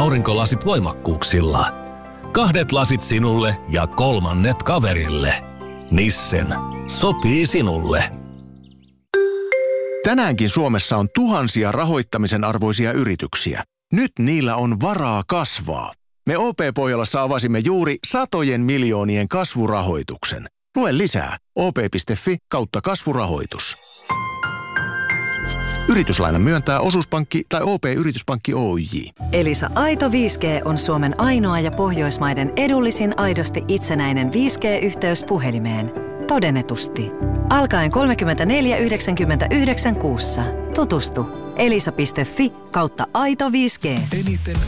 aurinkolasit voimakkuuksilla. 2 lasit sinulle ja 3 kaverille. Nissen. Sopii sinulle. Tänäänkin Suomessa on tuhansia rahoittamisen arvoisia yrityksiä. Nyt niillä on varaa kasvaa. Me OP-Pohjolassa avasimme juuri satojen miljoonien kasvurahoituksen. Lue lisää op.fi/kasvurahoitus. Yrityslainan myöntää osuuspankki tai OP-yrityspankki Oyj. Elisa Aito 5G on Suomen ainoa ja Pohjoismaiden edullisin aidosti itsenäinen 5G-yhteys puhelimeen. Todennetusti. Alkaen 34,99 kuussa. Tutustu elisa.fi/aito 5G. Eniten